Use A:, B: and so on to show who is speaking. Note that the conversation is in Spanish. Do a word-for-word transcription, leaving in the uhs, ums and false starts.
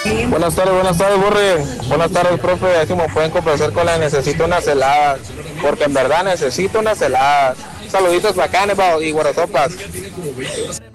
A: Buenas tardes, buenas tardes, Borre. Buenas tardes, profe. Así me pueden complacer con la necesito unas heladas, porque en verdad necesito unas heladas. Saluditos bacanes y guarotopas.